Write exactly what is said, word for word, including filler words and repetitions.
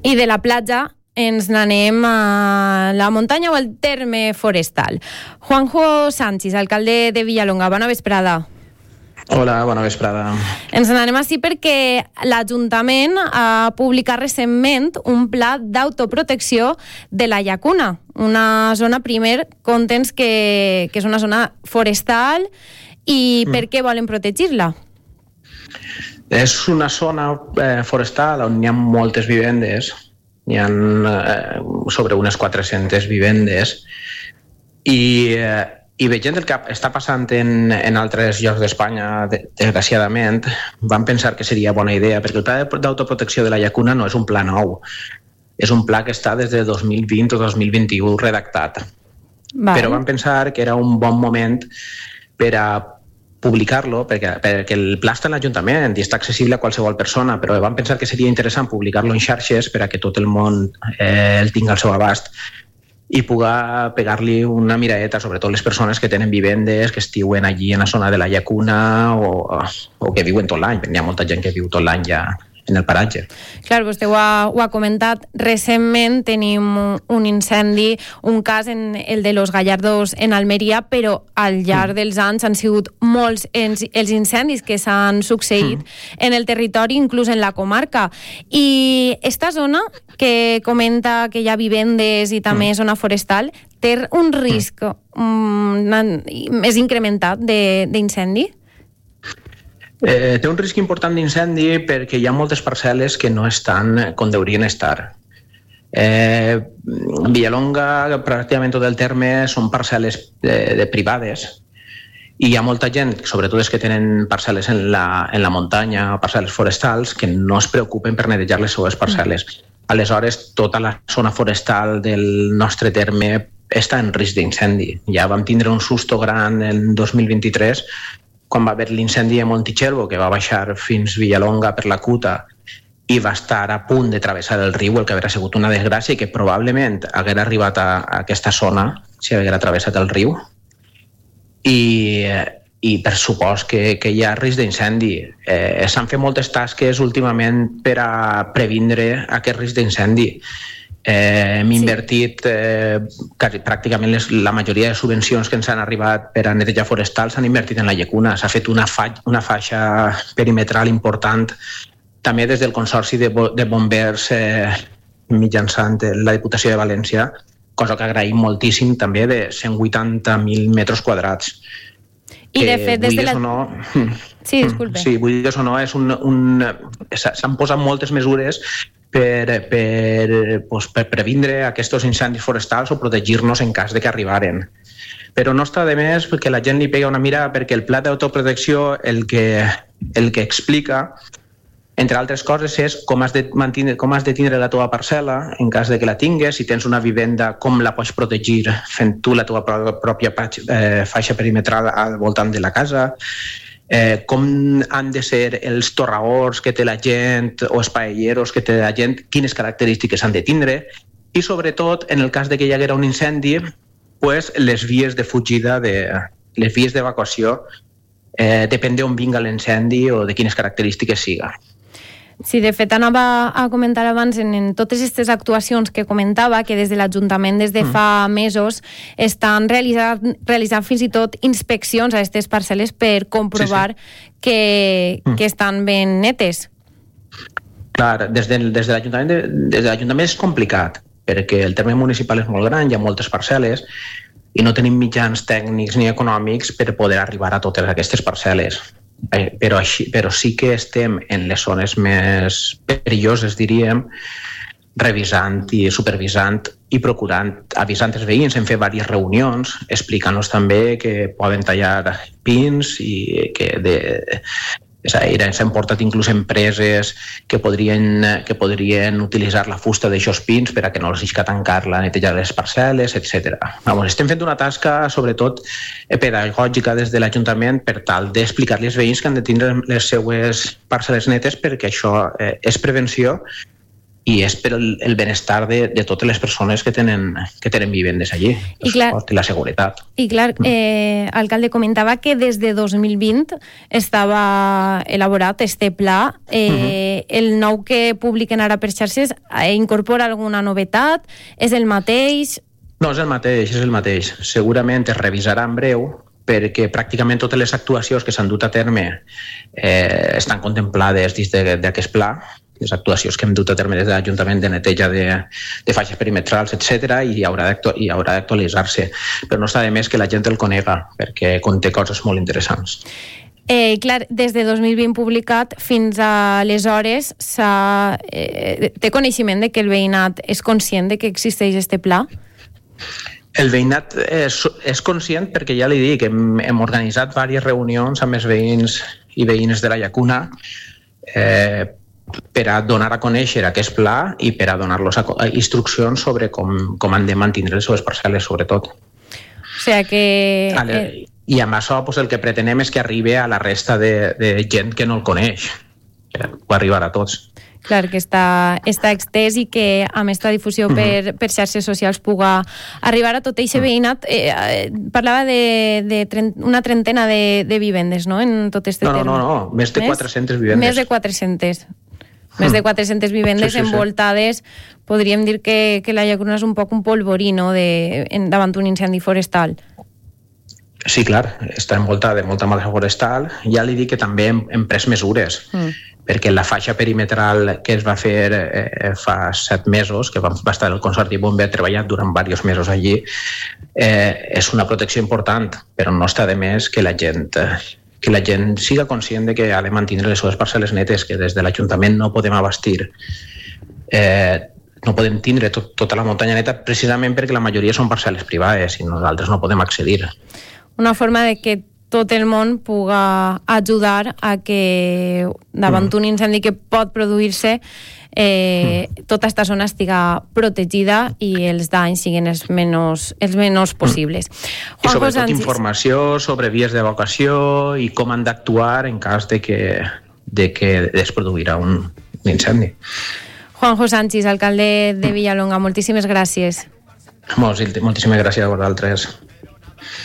I de la platja ens n'anem a la muntanya o al terme forestal. Juanjo Sánchez, alcalde de Villalonga, bona vesprada. Hola, bona vesprada. Ens n'anem així perquè l'Ajuntament ha publicat recentment un pla d'autoprotecció de la Llacuna, una zona, primer, contents que, que és una zona forestal, i mm. per què volen protegir-la? És una zona eh, forestal on hi ha moltes vivendes, hi ha eh, sobre unes quatre-centes vivendes, i, eh, i veient el que està passant en, en altres llocs d'Espanya, de, desgraciadament, van pensar que seria bona idea, perquè el pla d'autoprotecció de la Llacuna no és un pla nou, és un pla que està des de dos mil vint o dos mil vint-i-u redactat. Val. Però van pensar que era un bon moment per a publicar-lo, perquè, perquè el pla està en l'Ajuntament i està accessible a qualsevol persona, però van pensar que seria interessant publicar-lo en xarxes per a que tot el món eh, el tingui al seu abast i puga pegar-li una miradeta, sobretot les persones que tenen vivendes, que estiuen allí en la zona de la Llacuna o, o que viuen tot l'any, perquè hi ha molta gent que viu tot l'any ja en el paratge. Clar, vostè ho ha, ho ha comentat. Recentment tenim un incendi, un cas en el de Los Gallardos en Almeria, però al llarg dels anys han sigut molts els incendis que s'han succeït en el territori, inclús en la comarca. I esta zona, que comenta que hi ha vivendes i també zona forestal, té un risc um, més incrementat d'incendi? Eh, té un risc important d'incendi perquè hi ha moltes parcel·les que no estan com deurien estar. Eh, Villalonga, pràcticament tot el terme, són parcel·les de, de privades i hi ha molta gent, sobretot els que tenen parcel·les en la, en la muntanya o parcel·les forestals, que no es preocupen per netejar les seues parcel·les. Aleshores, tota la zona forestal del nostre terme està en risc d'incendi. Ja vam tindre un susto gran el dos mil vint-i-tres quan va haver l'incendi a Montitxelvo, que va baixar fins Villalonga per la Cuta i va estar a punt de travessar el riu, el que hauria sigut una desgràcia i que probablement haguera arribat a, a aquesta zona si haguera travessat el riu. I, i per supost que, que hi ha risc d'incendi. Eh, S'han fet moltes tasques últimament per a previndre aquest risc d'incendi. Eh, hem invertit eh, quasi, pràcticament les, la majoria de subvencions que ens han arribat per a netejar forestal s'han invertit en la Llacuna. S'ha fet una, fa, una faixa perimetral important també des del Consorci de, bo, de Bombers eh, mitjançant la Diputació de València, cosa que agraïm moltíssim, també de cent vuitanta mil metres quadrats. I de fet, des de la... No, sí, disculpe. Sí, vull dir o no, és un, un, s'han posat moltes mesures per, per, pues, per previndre aquests incendis forestals o protegir-nos en cas de que arribaren. Però no està de més que la gent li pega una mirada, perquè el pla d'autoprotecció el que, el que explica, entre altres coses, és com has de mantenir, com has de tindre la teva parcel·la en cas de que la tingues, si tens una vivenda, com la pots protegir fent tu la teva pròpia eh, faixa perimetral al voltant de la casa, eh, com han de ser els torraors que té la gent o els paelleros que té la gent, quines característiques han de tindre, i sobretot, en el cas de que hi haguera un incendi, pues, les vies de fugida, de, les vies d'evacuació, eh, depèn d'on vinga l'incendi o de quines característiques siga. Sí, de fet, anava a comentar abans en, en totes aquestes actuacions que comentava, que des de l'Ajuntament des de mm. fa mesos estan realitzant, realitzant fins i tot inspeccions a aquestes parcel·les per comprovar sí, sí. Que, mm. que estan ben netes. Clar, des de, des de l'Ajuntament de, des de l'Ajuntament és complicat, perquè el terme municipal és molt gran, hi ha moltes parcel·les i no tenim mitjans tècnics ni econòmics per poder arribar a totes aquestes parcel·les. Eh, però, així, però sí que estem en les zones més perilloses, diríem, revisant i supervisant i procurant, avisant els veïns. Hem fet diverses reunions explicant-los també que poden tallar pins i que de, s'han portat inclús empreses que podrien, que podrien utilitzar la fusta d'aixòs pins per a que no els deixi tancar-la, netejar les parcel·les, etcètera. Vamos, estem fent una tasca, sobretot pedagògica des de l'Ajuntament, per tal d'explicar-li als veïns que han de tindre les seues parcel·les netes, perquè això eh, és prevenció i és per el, el benestar de, de totes les persones que tenen, que tenen vivendes allí, el I clar, suport i la seguretat. I clar, eh, alcalde, comentava que des de dos mil vint estava elaborat este pla. Eh, uh-huh. El nou que publiquen ara per xarxes eh, incorpora alguna novetat? És el mateix? No, és el mateix, és el mateix. Segurament es revisarà en breu, perquè pràcticament totes les actuacions que s'han dut a terme eh, estan contemplades dins d'aquest pla, les actuacions que hem dut a terme des de l'Ajuntament de neteja de, de faixes perimetrals, etcètera, i haurà d'actualitzar-se. Però no està de més que la gent el conega, perquè conté coses molt interessants. Eh, clar, des de dos mil vint publicat fins a aleshores eh, té coneixement de que el veïnat és conscient de que existeix este pla? El veïnat és, és conscient perquè ja li dic, hem, hem organitzat diverses reunions amb els veïns i veïnes de la Llacuna eh, per a donar a conèixer aquest pla i per a donar-los instruccions sobre com, com han de mantenir les seves parcel·les, sobretot. O sigui que... Eh... I amb això pues, el que pretenem és que arribi a la resta de, de gent que no el coneix, que ho arribarà a tots. Clar, que està, està extès i que amb aquesta difusió uh-huh. per, per xarxes socials puga arribar a tot eixe uh-huh. veïnat. Eh, eh, parlava de, de trent, una trentena de, de vivendes, no?, en tot este no, terme. No, no, no, més de quatre-centes vivendes. Més de quatre-centes. Més de quatre-centes vivendes sí, sí, envoltades. Sí. Podríem dir que, que la Llacuna és un poc un polvorí, no?, de, en, davant un incendi forestal. Sí, clar, està envoltada de molta mala forestal. Ja li dic que també hem, hem pres mesures, mm. perquè la faixa perimetral que es va fer eh, fa set mesos, que va, va estar el Consorci Bomber treballant durant diversos mesos allí, eh, és una protecció important, però no està de més que la gent... Eh, que la gent siga conscient de que ha de mantenir les seves parcel·les netes, que des de l'Ajuntament no podem abastir. Eh, no podem tindre tot, tota la muntanya neta precisament perquè la majoria són parcel·les privades i nosaltres no podem accedir. Una forma de que tot el món puga ajudar a que davant mm. un incendi que pot produir-se eh, mm. tota aquesta zona estiga protegida i els danys siguin els menys, els menys possibles. Mm. I sobretot Sánchez... informació sobre vies d'evacuació i com han d'actuar en cas de que, de que es produirà un incendi. Juanjo Sánchez, alcalde de Villalonga, moltíssimes gràcies. Moltíssimes gràcies a vosaltres.